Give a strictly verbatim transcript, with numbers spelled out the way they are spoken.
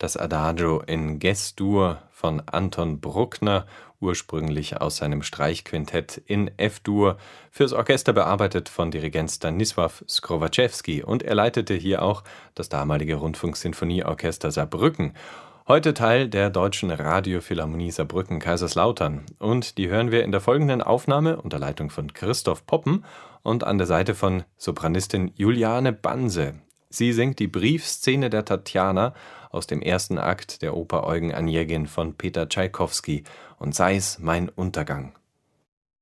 das Adagio in Ges-Dur von Anton Bruckner, ursprünglich aus seinem Streichquintett in F-Dur, fürs Orchester bearbeitet von Dirigent Stanisław Skrowaczewski, und er leitete hier auch das damalige Rundfunksinfonieorchester Saarbrücken, heute Teil der Deutschen Radiophilharmonie Saarbrücken-Kaiserslautern. Und die hören wir in der folgenden Aufnahme unter Leitung von Christoph Poppen und an der Seite von Sopranistin Juliane Banse. Sie singt die Briefszene der Tatjana aus dem ersten Akt der Oper Eugen Onegin von Peter Tschaikowski und Sei's mein Untergang.